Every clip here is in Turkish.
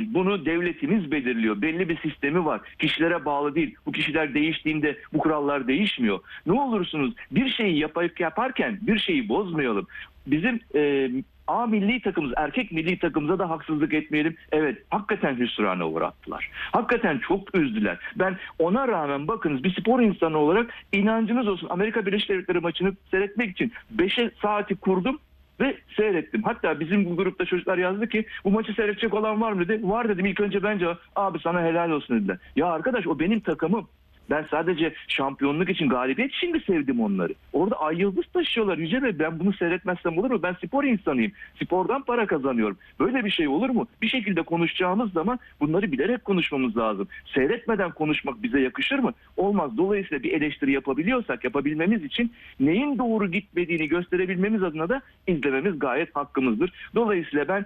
Bunu devletimiz belirliyor. Belli bir sistemi var. Kişilere bağlı değil. Bu kişiler değiştiğinde bu kurallar değişmiyor. Ne olursunuz bir şeyi yaparken bir şeyi bozmayalım. Bizim A milli takımımız, erkek milli takımımıza da haksızlık etmeyelim. Evet, hakikaten hüsrana uğrattılar. Hakikaten çok üzdüler. Ben ona rağmen bakınız bir spor insanı olarak inancınız olsun. Amerika Birleşik Devletleri maçını seyretmek için 5'e saati kurdum ve seyrettim. Hatta bizim bu grupta çocuklar yazdı ki bu maçı seyredecek olan var mı dedi. Var dedim ilk önce bence abi sana helal olsun dediler. Ya arkadaş o benim takımım. Ben sadece şampiyonluk için, galibiyet için mi sevdim onları? Orada ay yıldız taşıyorlar Yüce Bey. Ben bunu seyretmezsem olur mu? Ben spor insanıyım. Spordan para kazanıyorum. Böyle bir şey olur mu? Bir şekilde konuşacağımız zaman bunları bilerek konuşmamız lazım. Seyretmeden konuşmak bize yakışır mı? Olmaz. Dolayısıyla bir eleştiri yapabiliyorsak, yapabilmemiz için neyin doğru gitmediğini gösterebilmemiz adına da izlememiz gayet hakkımızdır. Dolayısıyla ben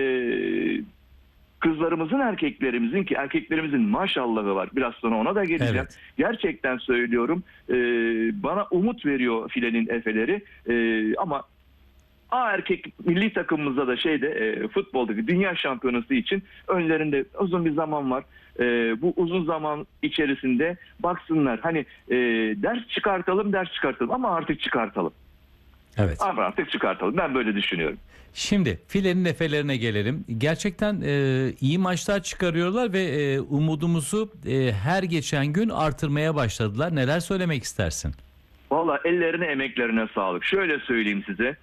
kızlarımızın, erkeklerimizin ki erkeklerimizin maşallahı var. Biraz sonra ona da geleceğim. Evet. Gerçekten söylüyorum. Bana umut veriyor filenin efeleri. Ama erkek milli takımımızda da futboldaki dünya şampiyonası için önlerinde uzun bir zaman var. Bu uzun zaman içerisinde baksınlar. Hani ders çıkartalım ama artık çıkartalım. Evet. Ama artık çıkartalım. Ben böyle düşünüyorum. Şimdi filenin efelerine gelelim. Gerçekten iyi maçlar çıkarıyorlar ve umudumuzu her geçen gün artırmaya başladılar. Neler söylemek istersin? Valla ellerine emeklerine sağlık. Şöyle söyleyeyim size.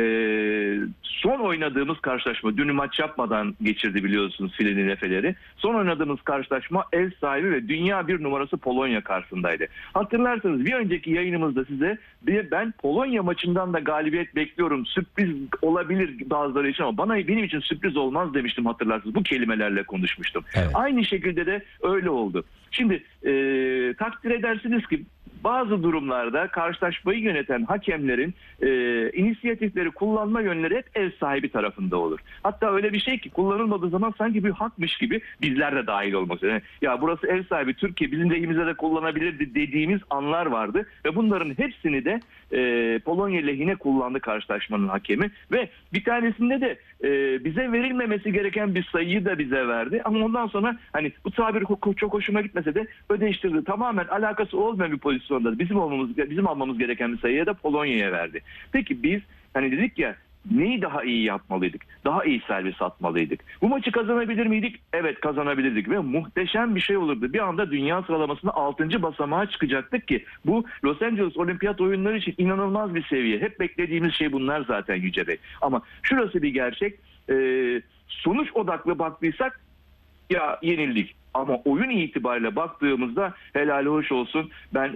Son oynadığımız karşılaşma, dünü maç yapmadan geçirdi biliyorsunuz filenin efeleri. Son oynadığımız karşılaşma ev sahibi ve dünya bir numarası Polonya karşısındaydı. Hatırlarsanız bir önceki yayınımızda size ben Polonya maçından da galibiyet bekliyorum. Sürpriz olabilir bazıları için ama benim için sürpriz olmaz demiştim hatırlarsınız. Bu kelimelerle konuşmuştum. Evet. Aynı şekilde de öyle oldu. Şimdi takdir edersiniz ki bazı durumlarda karşılaşmayı yöneten hakemlerin inisiyatifleri kullanma yönleri hep ev sahibi tarafında olur. Hatta öyle bir şey ki kullanılmadığı zaman sanki bir hakmış gibi bizler de dahil olmak üzere. Yani, ya burası ev sahibi Türkiye bizim lehimize de kullanabilirdi dediğimiz anlar vardı. Ve bunların hepsini de Polonya lehine kullandı karşılaşmanın hakemi. Ve bir tanesinde de bize verilmemesi gereken bir sayıyı da bize verdi. Ama ondan sonra hani bu tabir çok hoşuma gitmese de ödeştirdi. Tamamen alakası olmayan bir pozisyonda bizim almamız gereken bir sayıya da Polonya'ya verdi. Peki biz hani dedik ya neyi daha iyi yapmalıydık? Daha iyi servis atmalıydık. Bu maçı kazanabilir miydik? Evet kazanabilirdik ve muhteşem bir şey olurdu. Bir anda dünya sıralamasında 6. basamağa çıkacaktık ki bu Los Angeles Olimpiyat Oyunları için inanılmaz bir seviye. Hep beklediğimiz şey bunlar zaten Yüce Bey. Ama şurası bir gerçek. Sonuç odaklı baktıysak ya yenildik. Ama oyun itibariyle baktığımızda helal hoş olsun. Ben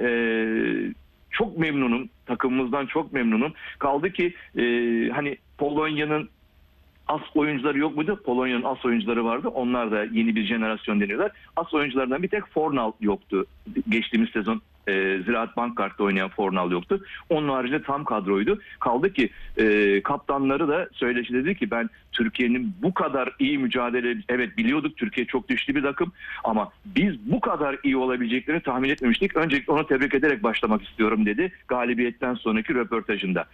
çok memnunum. Takımımızdan çok memnunum. Kaldı ki hani Polonya'nın as oyuncuları yok muydu? Polonya'nın as oyuncuları vardı. Onlar da yeni bir jenerasyon deniyorlar. As oyuncularından bir tek Fornal yoktu. Geçtiğimiz sezon Ziraat Bankkart'ta oynayan Fornal yoktu. Onun haricinde tam kadroydu. Kaldı ki kaptanları da söyleşi dedi ki ben Türkiye'nin bu kadar iyi mücadele, evet biliyorduk Türkiye çok güçlü bir takım ama biz bu kadar iyi olabileceklerini tahmin etmemiştik. Öncelikle onu tebrik ederek başlamak istiyorum dedi galibiyetten sonraki röportajında.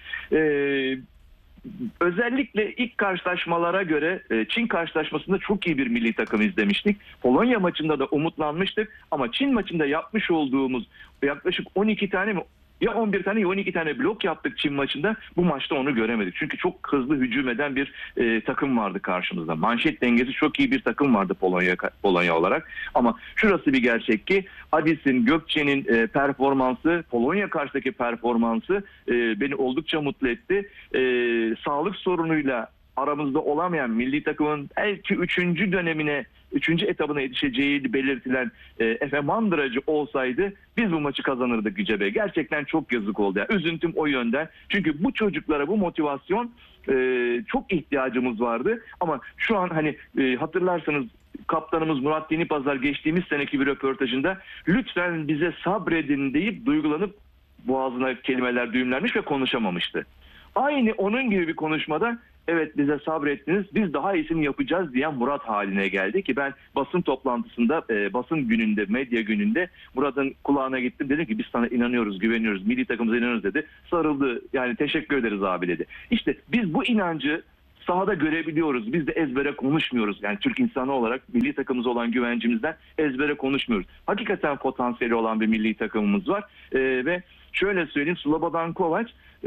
Özellikle ilk karşılaşmalara göre Çin karşılaşmasında çok iyi bir milli takım izlemiştik. Polonya maçında da umutlanmıştık ama Çin maçında yapmış olduğumuz yaklaşık 12 tane mi ya 11 tane ya 12 tane blok yaptık Çin maçında. Bu maçta onu göremedik. Çünkü çok hızlı hücum eden bir takım vardı karşımızda. Manşet dengesi çok iyi bir takım vardı Polonya olarak. Ama şurası bir gerçek ki Adis'in, Gökçe'nin performansı, Polonya karşıdaki performansı beni oldukça mutlu etti. Sağlık sorunuyla aramızda olamayan milli takımın belki 3. etabına yetişeceği belirtilen Efe Mandıracı olsaydı biz bu maçı kazanırdık Yüce Bey. Gerçekten çok yazık oldu. Yani üzüntüm o yönden. Çünkü bu çocuklara bu motivasyon çok ihtiyacımız vardı. Ama şu an hani hatırlarsanız kaptanımız Murat Denipazar geçtiğimiz seneki bir röportajında lütfen bize sabredin deyip duygulanıp boğazına kelimeler düğümlenmiş ve konuşamamıştı. Aynı onun gibi bir konuşmada evet bize sabrettiniz biz daha iyisini yapacağız diyen Murat haline geldi ki ben basın toplantısında basın gününde medya gününde Murat'ın kulağına gittim dedim ki biz sana inanıyoruz milli takımımıza inanıyoruz dedi sarıldı yani teşekkür ederiz abi dedi. İşte biz bu inancı sahada görebiliyoruz. Biz de ezbere konuşmuyoruz. Yani Türk insanı olarak milli takımımıza olan güvencimizden ezbere konuşmuyoruz. Hakikaten potansiyeli olan bir milli takımımız var. Ve şöyle söyleyeyim, Slobodan Kovac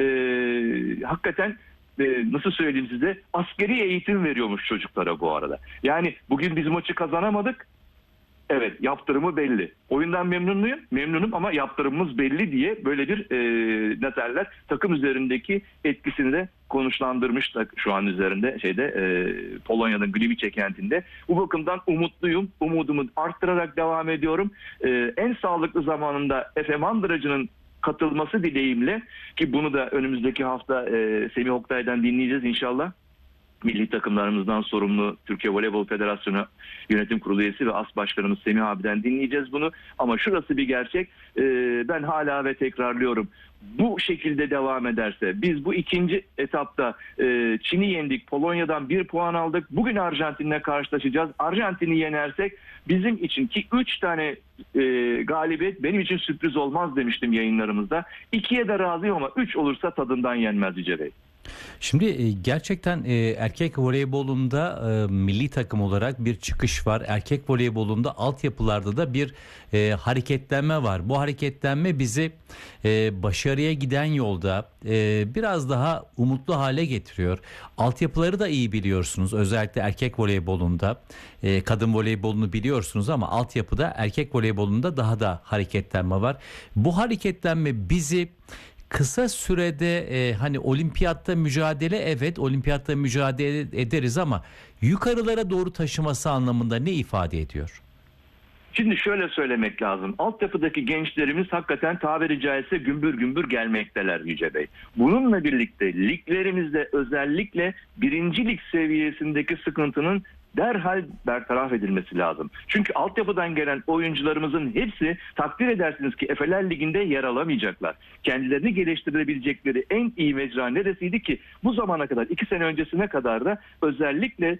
hakikaten nasıl söyleyeyim size, askeri eğitim veriyormuş çocuklara bu arada. Yani bugün biz maçı kazanamadık. Evet, yaptırımı belli. Oyundan memnunum ama yaptırımımız belli diye böyle bir ne derler, takım üzerindeki etkisini de konuşlandırmış da şu an üzerinde Polonya'nın Gliwice kentinde. Bu bakımdan umutluyum. Umudumu arttırarak devam ediyorum. En sağlıklı zamanında Efe Mandıracı'nın katılması dileğimle, ki bunu da önümüzdeki hafta Semih Oktay'dan dinleyeceğiz inşallah. Milli takımlarımızdan sorumlu Türkiye Voleybol Federasyonu Yönetim Kurulu üyesi ve AS Başkanımız Semih abiden dinleyeceğiz bunu. Ama şurası bir gerçek. Ben hala ve tekrarlıyorum. Bu şekilde devam ederse, biz bu ikinci etapta Çin'i yendik, Polonya'dan 1 puan aldık. Bugün Arjantin'le karşılaşacağız. Arjantin'i yenersek bizim için, ki 3 tane galibiyet benim için sürpriz olmaz demiştim yayınlarımızda. 2'ye de razıyım ama 3 olursa tadından yenmez Yüce Bey. Şimdi gerçekten erkek voleybolunda milli takım olarak bir çıkış var. Erkek voleybolunda altyapılarda da bir hareketlenme var. Bu hareketlenme bizi başarıya giden yolda biraz daha umutlu hale getiriyor. Altyapıları da iyi biliyorsunuz. Özellikle erkek voleybolunda, kadın voleybolunu biliyorsunuz ama altyapıda erkek voleybolunda daha da hareketlenme var. Bu hareketlenme bizi kısa sürede hani olimpiyatta mücadele, evet olimpiyatta mücadele ederiz ama yukarılara doğru taşıması anlamında ne ifade ediyor? Şimdi şöyle söylemek lazım. Altyapıdaki gençlerimiz hakikaten tabiri caizse gümbür gümbür gelmekteler Yüce Bey. Bununla birlikte liglerimizde özellikle 1. lig seviyesindeki sıkıntının derhal bertaraf edilmesi lazım. Çünkü altyapıdan gelen oyuncularımızın hepsi takdir edersiniz ki Efeler Ligi'nde yer alamayacaklar. Kendilerini geliştirebilecekleri en iyi mecra neresiydi ki? Bu zamana kadar, 2 sene öncesine kadar da özellikle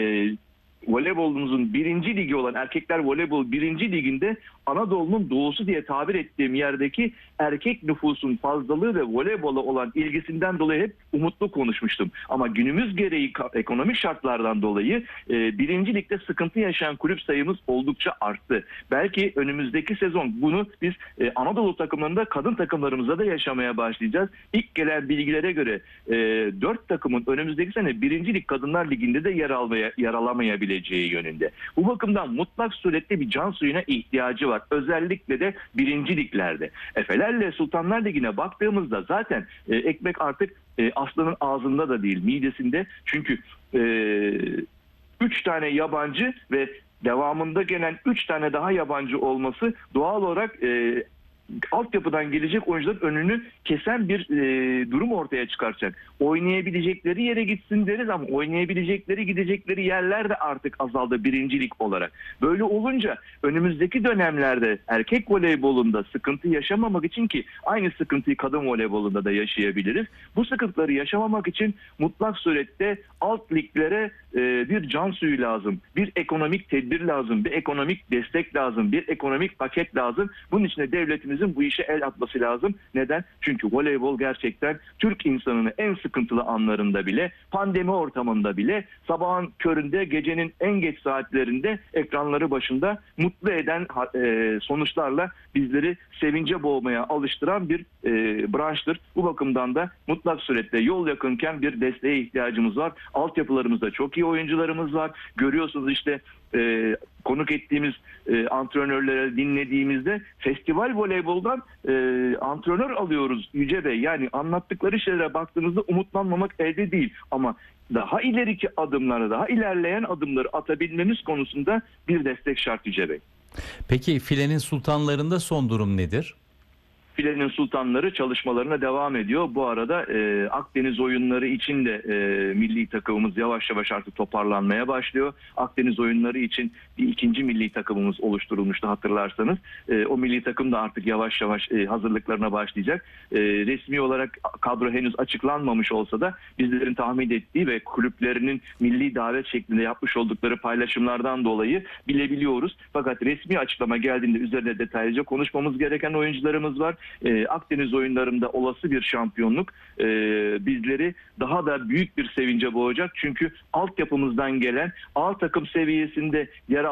voleybolumuzun 1. ligi olan Erkekler Voleybol 1. Liginde Anadolu'nun doğusu diye tabir ettiğim yerdeki erkek nüfusun fazlalığı ve voleybola olan ilgisinden dolayı hep umutlu konuşmuştum. Ama günümüz gereği ekonomik şartlardan dolayı 1. ligde sıkıntı yaşayan kulüp sayımız oldukça arttı. Belki önümüzdeki sezon bunu biz Anadolu takımlarında, kadın takımlarımızda da yaşamaya başlayacağız. İlk gelen bilgilere göre 4 takımın önümüzdeki sene 1. lig Kadınlar Ligi'nde de yer alamayabileceği yönünde. Bu bakımdan mutlak surette bir can suyuna ihtiyacı var. Özellikle de 1. liglerde. Efelerle Sultanlar Ligi'ne baktığımızda zaten ekmek artık aslanın ağzında da değil, midesinde. Çünkü 3 tane yabancı ve devamında gelen 3 tane daha yabancı olması doğal olarak altyapıdan gelecek oyuncuların önünü kesen bir durum ortaya çıkaracak. Oynayabilecekleri yere gitsin deriz ama oynayabilecekleri, gidecekleri yerler de artık azaldı 1. lig olarak. Böyle olunca önümüzdeki dönemlerde erkek voleybolunda sıkıntı yaşamamak için, ki aynı sıkıntıyı kadın voleybolunda da yaşayabiliriz. Bu sıkıntıları yaşamamak için mutlak surette alt liglere bir can suyu lazım. Bir ekonomik tedbir lazım. Bir ekonomik destek lazım. Bir ekonomik paket lazım. Bunun için de devletimizin bu işe el atması lazım. Neden? Çünkü voleybol gerçekten Türk insanını en sıkıntılı anlarında bile, pandemi ortamında bile, sabahın köründe, gecenin en geç saatlerinde ekranları başında mutlu eden sonuçlarla bizleri sevince boğmaya alıştıran bir branştır. Bu bakımdan da mutlak surette yol yakınken bir desteğe ihtiyacımız var. Altyapılarımızda çok iyi oyuncularımız var. Görüyorsunuz işte konuk ettiğimiz antrenörlere dinlediğimizde festival voleyboldan antrenör alıyoruz Yüce Bey. Yani anlattıkları şeylere baktığınızda umutlanmamak elde değil. Ama daha ileriki adımları, daha ilerleyen adımları atabilmemiz konusunda bir destek şart Yüce Bey. Peki filenin sultanlarında son durum nedir? Filenin sultanları çalışmalarına devam ediyor. Bu arada Akdeniz oyunları için de milli takımımız yavaş yavaş artık toparlanmaya başlıyor. Akdeniz oyunları için bir 2. milli takımımız oluşturulmuştu hatırlarsanız. O milli takım da artık yavaş yavaş hazırlıklarına başlayacak. Resmi olarak kadro henüz açıklanmamış olsa da bizlerin tahmin ettiği ve kulüplerinin milli davet şeklinde yapmış oldukları paylaşımlardan dolayı bilebiliyoruz. Fakat resmi açıklama geldiğinde üzerine detaylıca konuşmamız gereken oyuncularımız var. Akdeniz oyunlarında olası bir şampiyonluk bizleri daha da büyük bir sevince boğacak. Çünkü altyapımızdan gelen A takım seviyesinde yer